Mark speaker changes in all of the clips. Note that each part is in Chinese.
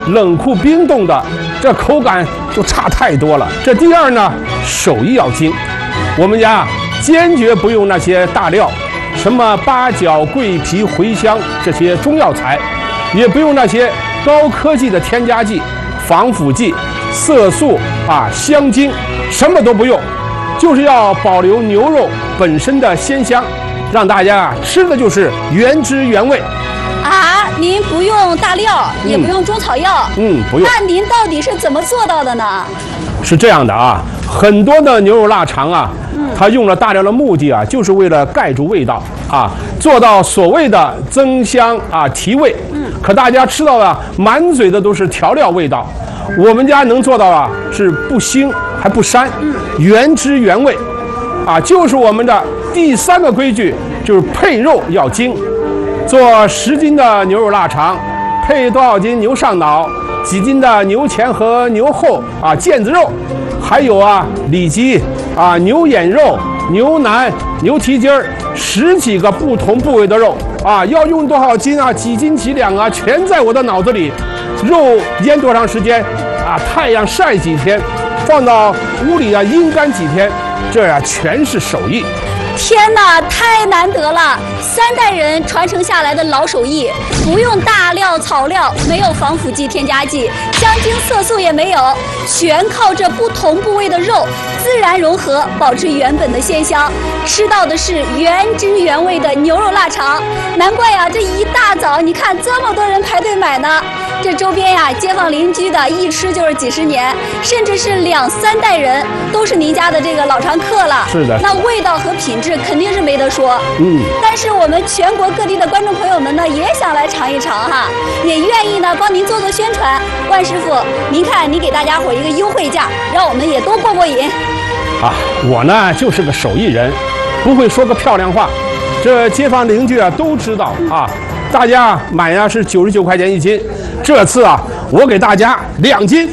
Speaker 1: 冷库冰冻的，这口感就差太多了。这第二呢，手艺要精，我们家坚决不用那些大料，什么八角、桂皮、茴香这些中药材，也不用那些高科技的添加剂、防腐剂、色素香精，什么都不用，就是要保留牛肉本身的鲜香，让大家吃的就是原汁原味。
Speaker 2: 啊，您不用大料，也不用中草药，
Speaker 1: 不用。
Speaker 2: 那您到底是怎么做到的呢？
Speaker 1: 是这样的啊，很多的牛肉腊肠啊，它用了大料的目的啊，就是为了盖住味道啊，做到所谓的增香提味。可大家吃到的满嘴的都是调料味道，我们家能做到是不腥还不膻，原汁原味，就是我们的第3个规矩，就是配肉要精。做10斤的牛肉腊肠，配多少斤牛上脑，几斤的牛前和牛后腱子肉，还有里脊牛眼肉、牛腩、牛蹄筋儿，10几个不同部位的肉要用多少斤几斤几两全在我的脑子里。肉腌多长时间太阳晒几天，放到屋里阴干几天，这全是手艺。
Speaker 2: 天哪，太难得了！3代人传承下来的老手艺，不用大料草料，没有防腐剂添加剂，香精色素也没有，全靠这不同部位的肉自然融合，保持原本的鲜香，吃到的是原汁原味的牛肉腊肠。难怪这一大早你看这么多人排队买呢。这周边街坊邻居的一吃就是几十年，甚至是2、3代人都是您家的这个老常客了。
Speaker 1: 是的，
Speaker 2: 那味道和品质肯定是没得说。但是我们全国各地的观众朋友们呢，也想来尝一尝也愿意呢帮您做宣传。万师傅，您看您给大家伙一个优惠价，让我们也都过瘾。
Speaker 1: 我呢就是个手艺人，不会说个漂亮话，这街坊邻居都知道大家买是99块钱1斤，这次我给大家2斤。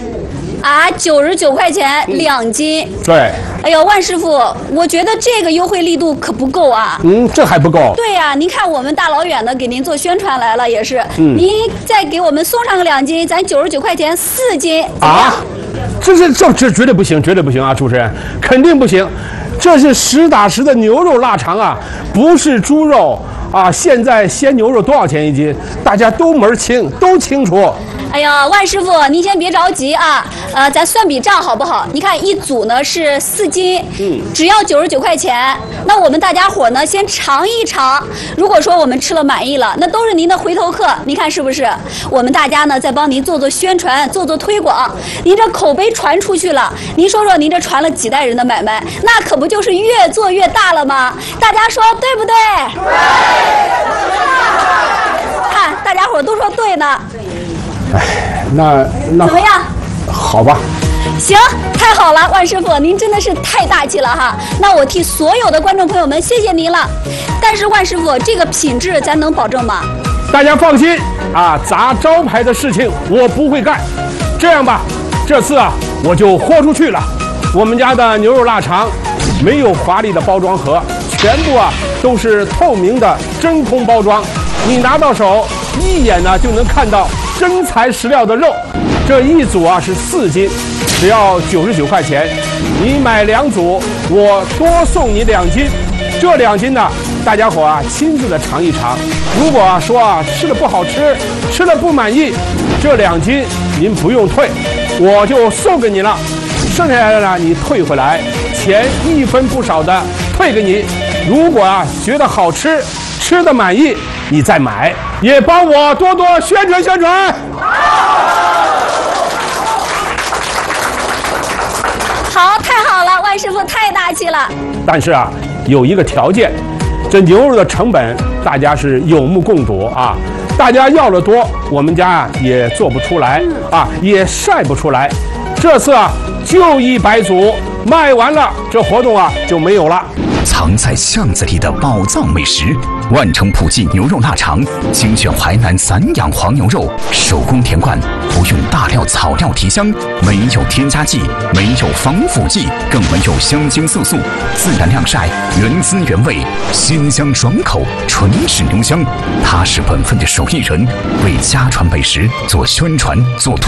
Speaker 2: 99块钱2斤。
Speaker 1: 对。
Speaker 2: 哎呦，万师傅，我觉得这个优惠力度可不够
Speaker 1: 这还不够。
Speaker 2: 对呀，您看我们大老远的给您做宣传来了，也是。您再给我们送上个2斤，咱99块钱4斤。
Speaker 1: 这绝对不行，绝对不行主持人，肯定不行。这是实打实的牛肉腊肠不是猪肉现在鲜牛肉多少钱1斤？大家都门清，都清楚。
Speaker 2: 哎呀，万师傅，您先别着急咱算笔账好不好？你看一组呢是4斤，只要99块钱。那我们大家伙呢先尝一尝，如果说我们吃了满意了，那都是您的回头客。您看是不是？我们大家呢再帮您做宣传，做推广，您这口碑传出去了，您说说您这传了几代人的买卖，那可不就是越做越大了吗？大家说对不对？对。看大家伙都说对呢。
Speaker 1: 那
Speaker 2: 怎么样？
Speaker 1: 好吧。
Speaker 2: 行，太好了，万师傅，您真的是太大气了那我替所有的观众朋友们谢谢您了。但是万师傅，这个品质咱能保证吗？
Speaker 1: 大家放心砸招牌的事情我不会干。这样吧，这次我就豁出去了。我们家的牛肉腊肠没有华丽的包装盒，全部都是透明的真空包装，你拿到手一眼就能看到真材实料的肉。这一组是4斤，只要99块钱。你买2组，我多送你2斤。这2斤呢，大家伙亲自的尝一尝。如果说吃的不好吃，吃的不满意，这2斤您不用退，我就送给你了。剩下来的呢，你退回来，钱1分不少的退给你。如果觉得好吃，吃的满意，你再买，也帮我多多宣传宣传。
Speaker 2: 好，太好了，万师傅太大气了。
Speaker 1: 但是有一个条件，这牛肉的成本大家是有目共睹大家要的多，我们家也做不出来也晒不出来。这次就100组，卖完了这活动就没有了。
Speaker 3: 藏在巷子里的宝藏美食，万城普记牛肉腊肠，精选淮南散养黄牛肉，手工填灌，不用大料有草料提香，没有添加剂，没有防腐剂，更没有香精色素，自然晾晒，原汁原味，鲜香爽口，纯是浓香。他是本分的手艺人，为家传美食做宣传做